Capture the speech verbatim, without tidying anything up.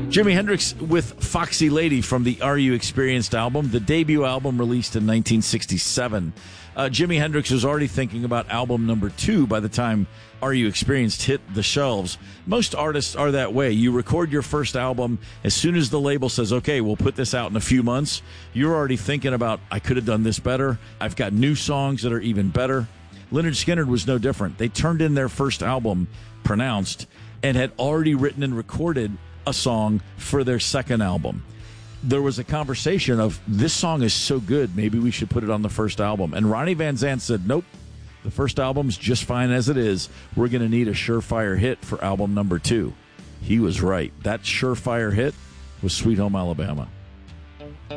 Jimi Hendrix with Foxy Lady from the Are You Experienced album, the debut album released in nineteen sixty-seven. Uh, Jimi Hendrix was already thinking about album number two by the time Are You Experienced hit the shelves. Most artists are that way. You record your first album, as soon as the label says, okay, we'll put this out in a few months, you're already thinking about, I could have done this better. I've got new songs that are even better. Lynyrd Skynyrd was no different. They turned in their first album, Pronounced, and had already written and recorded a song for their second album. There was a conversation of, this song is so good, maybe we should put it on the first album. And Ronnie Van Zant said, nope, the first album's just fine as it is. We're going to need a surefire hit for album number two. He was right. That surefire hit was Sweet Home Alabama.